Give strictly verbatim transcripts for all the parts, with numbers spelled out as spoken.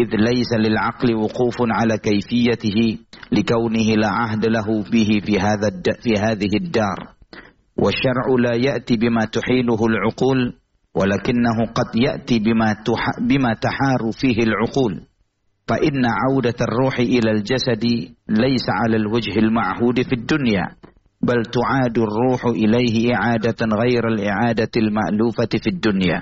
إذ ليس للعقل وقوف على كيفيته لكونه لا عهد له به في هذا في هذه الدار والشرع لا يأتي بما تحيله العقول ولكنه قد يأتي بما بما تحار فيه العقول فإن عودة الروح إلى الجسد ليس على الوجه المعهود في الدنيا بل تعاد الروح إليه إعادة غير الإعادة المألوفة في الدنيا.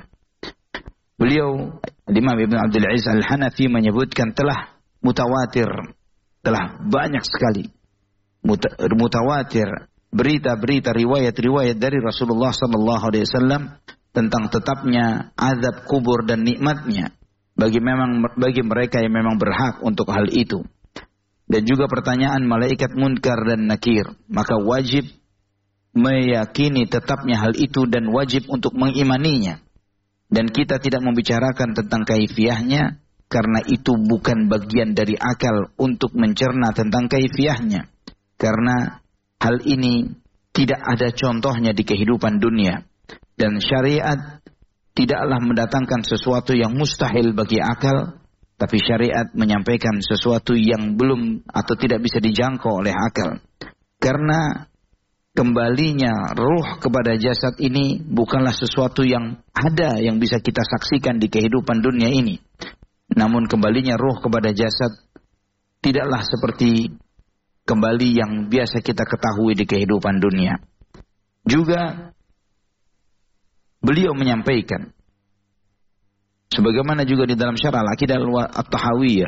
Beliau Imam Ibn Abdul Aziz Al-Hanafi menyebutkan telah mutawatir, telah banyak sekali mutawatir berita-berita riwayat-riwayat dari Rasulullah sallallahu alaihi wasallam tentang tetapnya azab kubur dan nikmatnya bagi memang bagi mereka yang memang berhak untuk hal itu. Dan juga pertanyaan malaikat munkar dan nakir, maka wajib meyakini tetapnya hal itu dan wajib untuk mengimaninya. Dan kita tidak membicarakan tentang kaifiyahnya karena itu bukan bagian dari akal untuk mencerna tentang kaifiyahnya. Karena hal ini tidak ada contohnya di kehidupan dunia. Dan syariat tidaklah mendatangkan sesuatu yang mustahil bagi akal, tapi syariat menyampaikan sesuatu yang belum atau tidak bisa dijangkau oleh akal. Karena kembalinya ruh kepada jasad ini bukanlah sesuatu yang ada yang bisa kita saksikan di kehidupan dunia ini. Namun kembalinya ruh kepada jasad tidaklah seperti kembali yang biasa kita ketahui di kehidupan dunia. Juga beliau menyampaikan, sebagaimana juga di dalam syarah Al-Aqidah At-Tahawiyah,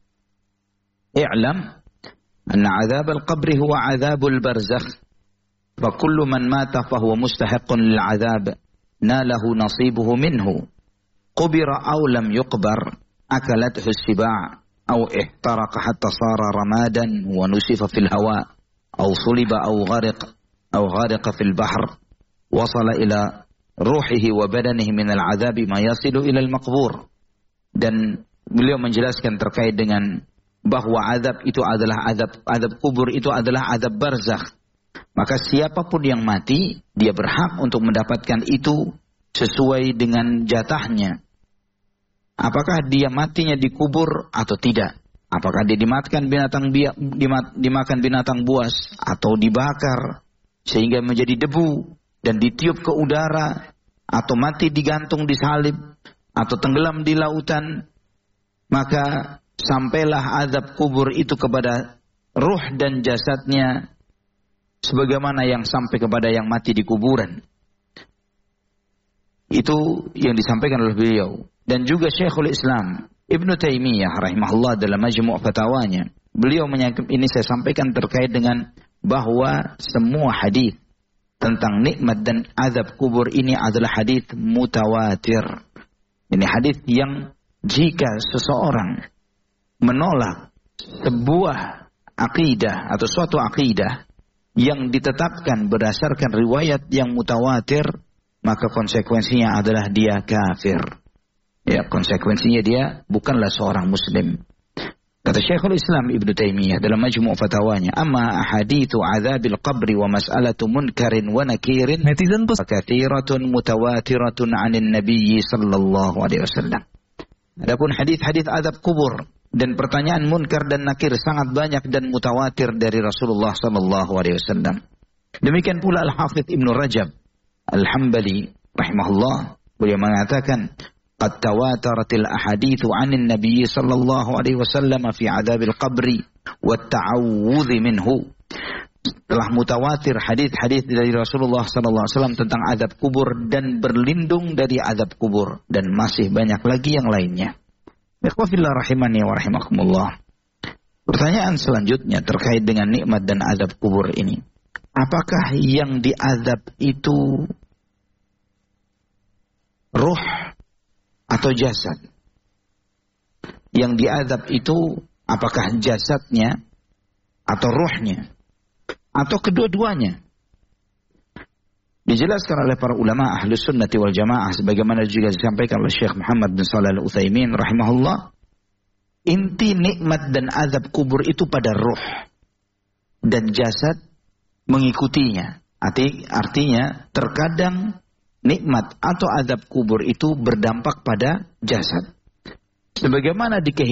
"I'lam anna 'adzab al-qabr huwa 'adzabul barzakh, fa kullu man mata fa huwa mustahiqqun lil 'adzab, nalahu nasibuhu minhu. Qubira aw lam yuqbar, akalathu as-sibaa, aw ihtaraqa hatta sara ramadan wa nusifa fil hawa, aw suliba aw ghariq aw ghariqa fil bahr, wasala ila ruhihi wa badanihi min al-'adzabi ma yasilu ila al-maqbur." Dan beliau menjelaskan terkait dengan bahwa azab itu adalah azab azab kubur itu adalah azab barzakh. Maka siapapun yang mati dia berhak untuk mendapatkan itu sesuai dengan jatahnya. Apakah dia matinya dikubur atau tidak? Apakah dia dimakan binatang biak, dimat, dimakan binatang buas atau dibakar sehingga menjadi debu dan ditiup ke udara, atau mati digantung di salib, atau tenggelam di lautan, maka sampailah azab kubur itu kepada ruh dan jasadnya sebagaimana yang sampai kepada yang mati di kuburan. Itu yang disampaikan oleh beliau. Dan juga Syekhul Islam Ibnu Taimiyah rahimahullah dalam Majmu' Fatawanya, beliau menyangkap ini saya sampaikan terkait dengan bahwa semua hadis tentang nikmat dan azab kubur ini adalah hadis mutawatir. Ini hadis yang jika seseorang menolak sebuah akidah atau suatu akidah yang ditetapkan berdasarkan riwayat yang mutawatir, maka konsekuensinya adalah dia kafir. Ya, konsekuensinya dia bukanlah seorang muslim. Kata Syekhul Islam Ibnu Taimiyah dalam Majmu' Fatawanya, "Amma ahaditsu 'adzabil qabri wa mas'alatu munkarin wa nakirin fakathiratun mutawatiratun 'anil nabiy sallallahu alaihi wasallam." Adapun hadis-hadis azab kubur dan pertanyaan munkar dan nakir sangat banyak dan mutawatir dari Rasulullah sallallahu alaihi wasallam. Demikian pula Al-Hafidz Ibnu Rajab Al-Hambali rahimahullah, beliau mengatakan, "Qad tawataratil ahaditsu 'anil nabiy sallallahu alaihi wasallam fi 'adzabil qabri wat ta'awudz minhu." Telah mutawatir hadis-hadis dari Rasulullah sallallahu alaihi wasallam tentang azab kubur dan berlindung dari azab kubur, dan masih banyak lagi yang lainnya. Ikhwafillah rahimani wa rahimakumullah. Pertanyaan selanjutnya terkait dengan nikmat dan azab kubur ini. Apakah yang diazab itu ruh atau jasad? Yang diazab itu apakah jasadnya atau ruhnya? Atau kedua-duanya? Dijelaskan oleh para ulama Ahlus Sunnati wal Jamaah sebagaimana juga disampaikan oleh Syekh Muhammad bin Shalih Al-Utsaimin rahimahullah, inti nikmat dan azab kubur itu pada ruh dan jasad mengikutinya. Arti, artinya terkadang nikmat atau azab kubur itu berdampak pada jasad. Sebagaimana di